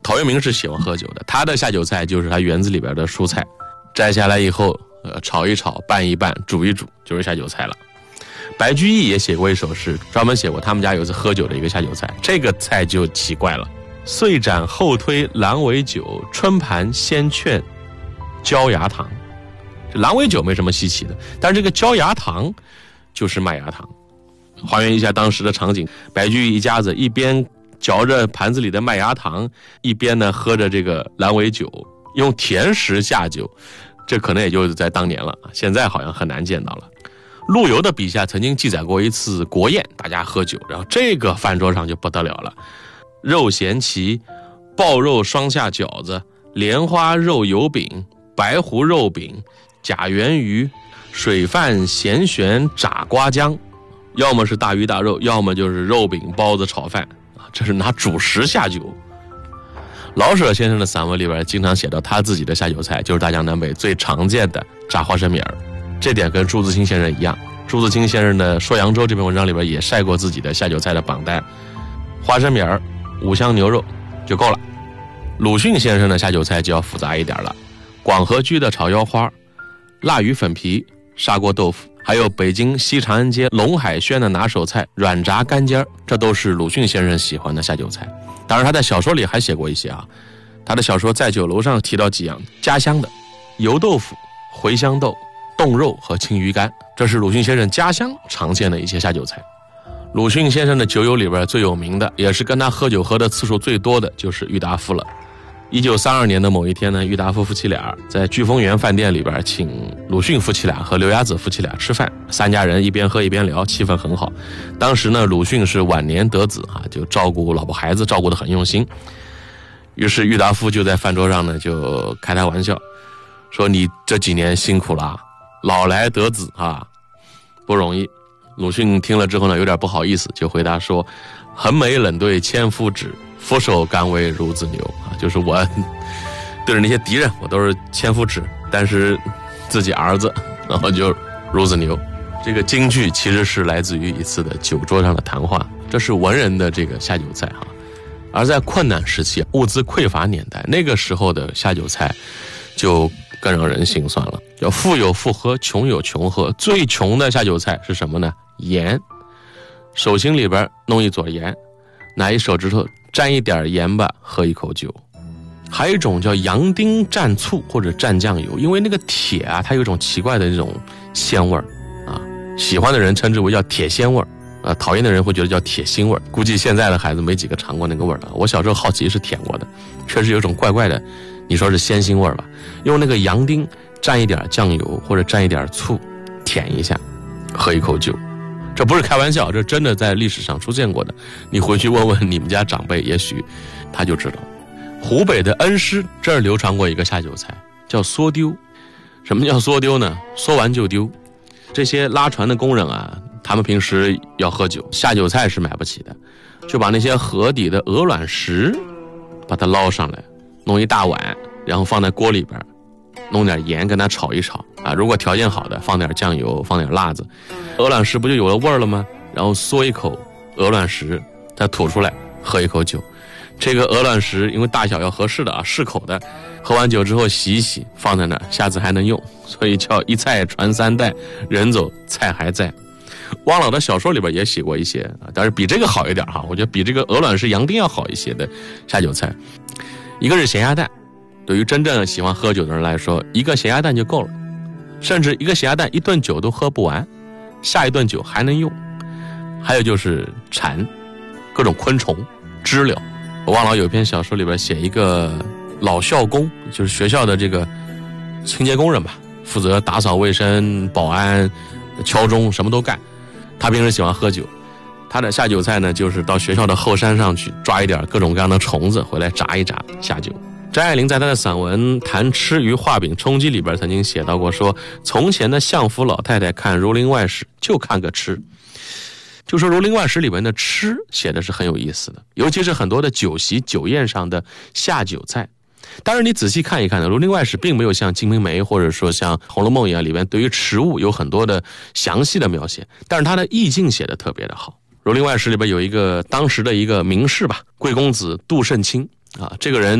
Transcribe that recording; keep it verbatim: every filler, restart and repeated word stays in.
陶渊明是喜欢喝酒的，他的下酒菜就是他园子里边的蔬菜，摘下来以后，呃，炒一炒，拌一拌，煮一煮，就是下酒菜了。白居易也写过一首诗，专门写过他们家有一次喝酒的一个下酒菜，这个菜就奇怪了。岁斩后推狼尾酒，春盘先劝焦芽糖。狼尾酒没什么稀奇的，但是这个焦芽糖就是麦芽糖。还原一下当时的场景，白居易一家子一边嚼着盘子里的麦芽糖，一边呢喝着这个狼尾酒，用甜食下酒，这可能也就是在当年了，现在好像很难见到了。陆游的笔下曾经记载过一次国宴，大家喝酒，然后这个饭桌上就不得了了，肉咸齐，爆肉双下饺子，莲花肉油饼，白胡肉饼，甲圆鱼，水饭咸旋炸瓜浆，要么是大鱼大肉，要么就是肉饼包子炒饭，这是拿主食下酒。老舍先生的散文里边经常写到他自己的下酒菜就是大江南北最常见的炸花生米儿，这点跟朱自清先生一样。朱自清先生的《说扬州》这篇文章里边也晒过自己的下酒菜的榜单，花生米儿、五香牛肉就够了。鲁迅先生的下酒菜就要复杂一点了，广和居的炒腰花、腊鱼粉皮、砂锅豆腐，还有北京西长安街龙海轩的拿手菜软炸干尖，这都是鲁迅先生喜欢的下酒菜。当然他在小说里还写过一些啊，他的小说《在酒楼》上提到几样家乡的油豆腐、茴香豆、冻肉和青鱼干，这是鲁迅先生家乡常见的一些下酒菜。鲁迅先生的酒友里边最有名的，也是跟他喝酒喝的次数最多的，就是郁达夫了。一九三二年的某一天呢，郁达夫夫妻俩在聚丰园饭店里边请鲁迅夫妻俩和刘雅子夫妻俩吃饭，三家人一边喝一边聊，气氛很好。当时呢，鲁迅是晚年得子啊，就照顾老婆孩子，照顾得很用心。于是郁达夫就在饭桌上呢，就开他玩笑，说你这几年辛苦了，老来得子啊，不容易。鲁迅听了之后呢，有点不好意思，就回答说：“横眉冷对千夫指，俯首甘为孺子牛啊，就是我对着那些敌人，我都是千夫指，但是自己儿子，然后就孺子牛。”这个京剧其实是来自于一次的酒桌上的谈话，这是文人的这个下酒菜哈。而在困难时期、物资匮乏年代，那个时候的下酒菜就更让人心酸了。叫富有富喝，穷有穷喝。最穷的下酒菜是什么呢？盐。手心里边弄一撮盐，拿一手指头沾一点盐巴，喝一口酒。还有一种叫洋丁蘸醋或者蘸酱油，因为那个铁啊，它有一种奇怪的这种鲜味儿啊，喜欢的人称之为叫铁鲜味儿啊，讨厌的人会觉得叫铁腥味儿。估计现在的孩子没几个尝过那个味儿了。我小时候好奇是舔过的，确实有一种怪怪的，你说是鲜腥味儿吧？用那个洋丁蘸一点酱油或者蘸一点醋，舔一下，喝一口酒。这不是开玩笑，这真的在历史上出现过的。你回去问问你们家长辈，也许他就知道。湖北的恩施这儿流传过一个下酒菜，叫缩丢。什么叫缩丢呢？缩完就丢。这些拉船的工人啊，他们平时要喝酒，下酒菜是买不起的，就把那些河底的鹅卵石把它捞上来，弄一大碗，然后放在锅里边，弄点盐跟它炒一炒啊。如果条件好的，放点酱油，放点辣子，鹅卵石不就有了味儿了吗？然后嗦一口鹅卵石，再吐出来，喝一口酒。这个鹅卵石因为大小要合适的啊，适口的，喝完酒之后洗一洗，放在那儿，下次还能用，所以叫一菜传三代，人走菜还在。汪老的小说里边也写过一些啊，但是比这个好一点哈，我觉得比这个鹅卵石洋丁要好一些的下酒菜。一个是咸鸭蛋，对于真正喜欢喝酒的人来说，一个咸鸭蛋就够了，甚至一个咸鸭蛋一顿酒都喝不完，下一顿酒还能用。还有就是蝉，各种昆虫、知了。汪老有一篇小说里边写一个老校工，就是学校的这个清洁工人吧，负责打扫卫生、保安、敲钟，什么都干。他平时喜欢喝酒，他的下酒菜呢，就是到学校的后山上去抓一点各种各样的虫子回来炸一炸下酒。张爱玲在她的散文《谈吃与画饼充饥》里边曾经写到过说，从前的相府老太太看《儒林外史》就看个吃。就说《儒林外史》里面的吃写的是很有意思的，尤其是很多的酒席酒宴上的下酒菜。当然你仔细看一看呢，《儒林外史》并没有像《金瓶梅》或者说像《红楼梦》一样里面对于食物有很多的详细的描写，但是它的意境写得特别的好。《儒林外史》里边有一个当时的一个名士吧，贵公子杜慎卿啊，这个人